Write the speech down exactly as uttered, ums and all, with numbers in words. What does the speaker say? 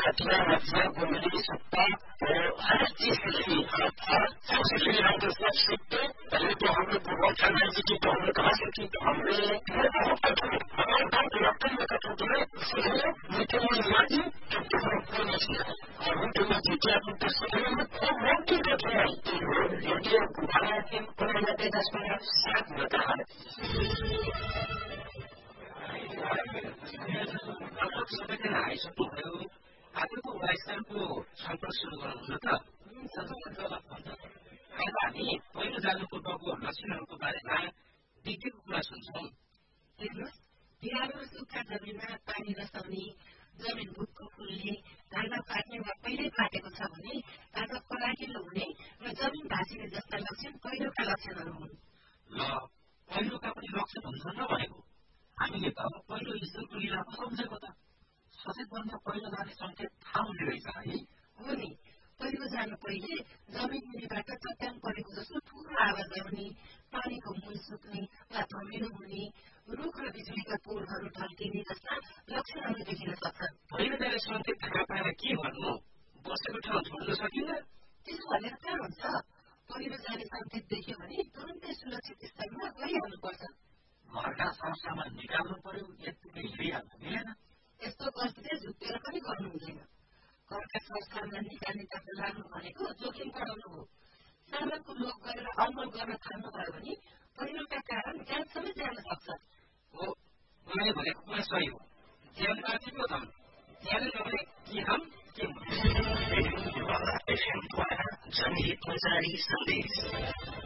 खटिया मच्छर गुंडली सत्ता और हर चीज के लिए सबसे लिए हम तो सब सीखते पहले तो हम लोग बहुत एनर्जी की तो हमने कहा कि हमने हमारे काम डॉक्टर में कटौती है इसलिए मीटिंग में यादी जो हमको नहीं सीखा और उनके में जीते अपन तो सीखने में खूब मोटी कठिनाई की वीडियो घुमाया कि उन्होंने दस मिनट साथ में कहा सबैजना आइसक्नुभयो आजको वाइसको सम्पर्क सुरु गर्नुहुन्छ त आज हामी पहिलो जानुपर्वको लक्षणहरूको बारेमा विज्ञको कुरा सुन्छौँ। हेर्नुहोस्, बिरालो र सुक्खा जमिनमा पानी रसाउने, जमिन भुक्को फुल्ने, धानमा पाक्ने वा पहिल्यै पाकेको छ भने ताजा फलाकिलो हुने र जमिन भाँसिने जस्ता लक्षण पहिरोका लक्षणहरू हुन्। ल पहिरोका पनि लक्षण हुन्छन् र भनेको हामीले त पहिलो ईश्वरको लीला पो सम्झेको त सचेतभन्दा पहिलो जाने सङ्केत थाहा हुने रहेछ है। हो नि, पहिरो जानु पहिले जमिन मुनिबाट चट्याङ परेको जस्तो ठुलो आवाज आउने, पानीको मूल सुक्ने वा धमिलो हुने, रुख र बिजुलीका पोलहरू ढल्किने जस्ता लक्षणहरू देखिन सक्छन्। पहिरो जाने सङ्केत थाहा पाएर के गर्नु? बसेको ठाउँ छोड्न सकिन्न? त्यसो भनेर कहाँ हुन्छ? पहिरो जाने सङ्केत देख्यो भने तुरुन्तै सुरक्षित स्थानमा गइहाल्नुपर्छ। घरका सरसामान निकाल्नु पर्यो, यत्तिकै हिँडिहाल्नु मिलेन। यस्तो गल्ती झुक्केर पनि गर्नु हुँदैन। घरका सरसामान निकाल्नेतर्फ लाग्नु भनेको जोखिम बढाउनु हो। सामानको लोभ गरेर अमल गर्न थाल्नुभयो भने पहिरोका कारण ज्यानसम्म जान सक्छ। हो, मैले भनेको कुरा सही हो। ज्यान बाँचेको त ज्यान नभए कि हम के जनहित जारी सन्देश।